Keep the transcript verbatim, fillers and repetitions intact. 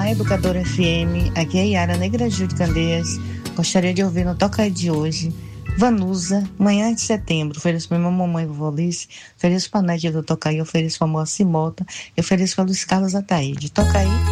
Olá, Educadora F M, aqui é Yara Negra Gil de Candeias. Gostaria de ouvir no Toca Aí de hoje Vanusa, Manhã de Setembro. Ofereço para minha mamãe e vovó Alice, ofereço para a Nédia do Toca Aí, ofereço para a Moacir Mota, ofereço para Luiz Carlos Ataíde. Toca aí.